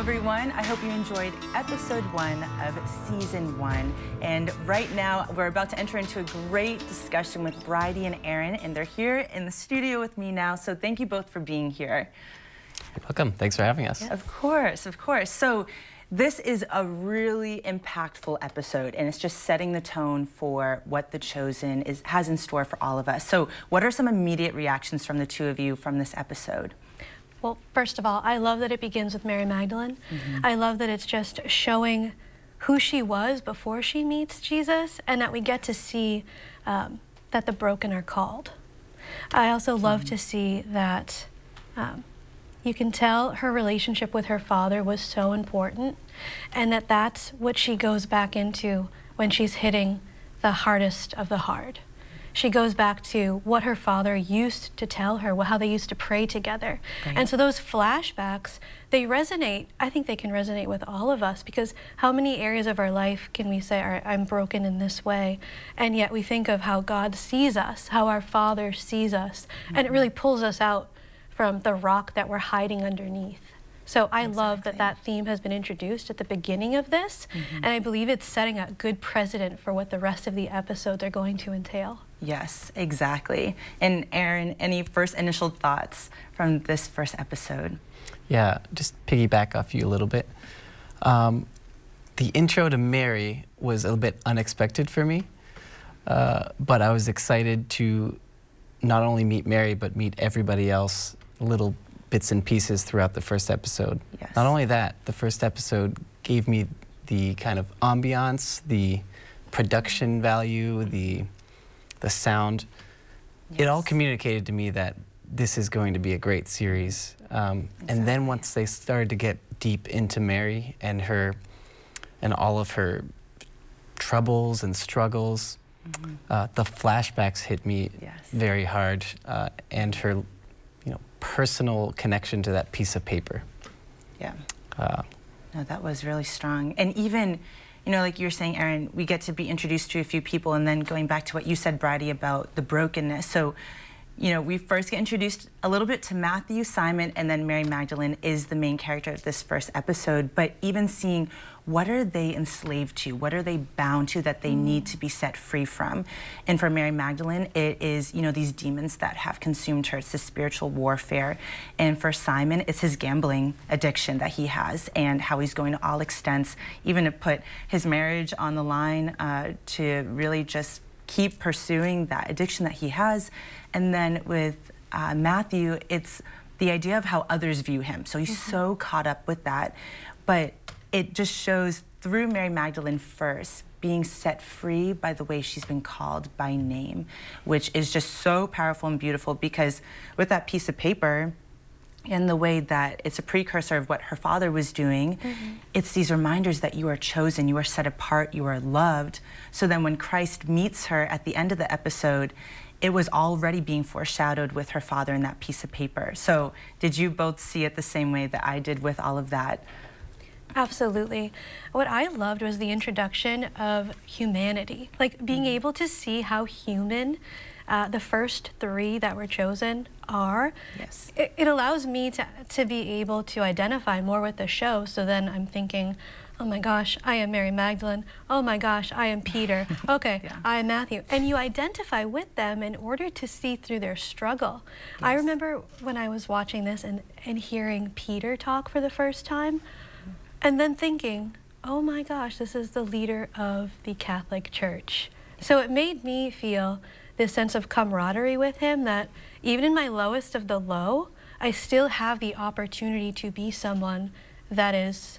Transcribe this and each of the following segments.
everyone. I hope you enjoyed episode 1 of season 1. And right now, we're about to enter into a great discussion with Bridie and Aaron, and they're here in the studio with me now. So thank you both for being here. You're welcome. Thanks for having us. Of course, of course. So this is a really impactful episode, and it's just setting the tone for what The Chosen has in store for all of us. So what are some immediate reactions from the two of you from this episode? Well, first of all, I love that it begins with Mary Magdalene. I love that it's just showing who she was before she meets Jesus, and that we get to see that the broken are called. I also love to see that you can tell her relationship with her father was so important, and that that's what she goes back into when she's hitting the hardest of the hard. She goes back to what her father used to tell her, how they used to pray together. Right. And so those flashbacks, they resonate. I think they can resonate with all of us, because how many areas of our life can we say, I'm broken in this way? And yet we think of how God sees us, how our Father sees us, and it really pulls us out from the rock that we're hiding underneath. So I love that that theme has been introduced at the beginning of this, and I believe it's setting a good precedent for what the rest of the episodes are going to entail. Yes, exactly. And Aaron, any first initial thoughts from this first episode? Yeah, just piggyback off you a little bit. The intro to Mary was a bit unexpected for me, but I was excited to not only meet Mary, but meet everybody else, little bits and pieces throughout the first episode. Yes. Not only that, the first episode gave me the kind of ambiance, the production value, the sound. Yes. It all communicated to me that this is going to be a great series. And then once they started to get deep into Mary and all of her troubles and struggles, the flashbacks hit me very hard, and her personal connection to that piece of paper. Yeah. No, that was really strong. And even, like you were saying, Aaron, we get to be introduced to a few people, and then going back to what you said, Bridie, about the brokenness. So, we first get introduced a little bit to Matthew, Simon, and then Mary Magdalene is the main character of this first episode. But even seeing what are they enslaved to, what are they bound to that they need to be set free from. And for Mary Magdalene, it is, these demons that have consumed her. It's the spiritual warfare. And for Simon, it's his gambling addiction that he has, and how he's going to all extents, even to put his marriage on the line, to really just keep pursuing that addiction that he has. And then with Matthew, it's the idea of how others view him. So he's so caught up with that. But it just shows through Mary Magdalene first, being set free by the way she's been called by name, which is just so powerful and beautiful, because with that piece of paper, and the way that it's a precursor of what her father was doing, it's these reminders that you are chosen, you are set apart, you are loved. So then when Christ meets her at the end of the episode, it was already being foreshadowed with her father in that piece of paper. So did you both see it the same way that I did with all of that? Absolutely. What I loved was the introduction of humanity, like being able to see how human the first 3 that were chosen are. Yes. It allows me to be able to identify more with the show. So then I'm thinking, oh my gosh, I am Mary Magdalene. Oh my gosh, I am Peter. Okay, I am Matthew. And you identify with them in order to see through their struggle. Yes. I remember when I was watching this and hearing Peter talk for the first time, and then thinking, oh my gosh, this is the leader of the Catholic Church. So it made me feel this sense of camaraderie with him, that even in my lowest of the low, I still have the opportunity to be someone that is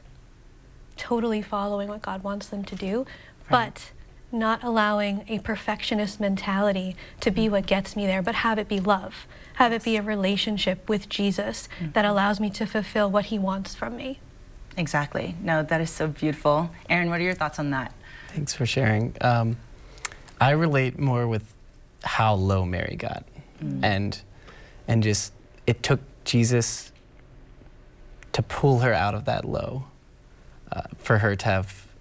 totally following what God wants them to do, but not allowing a perfectionist mentality to be what gets me there, but have it be love, have it be a relationship with Jesus that allows me to fulfill what he wants from me. Exactly. No, that is so beautiful. Aaron, what are your thoughts on that? Thanks for sharing. I relate more with how low Mary got, and just it took Jesus to pull her out of that low, for her to have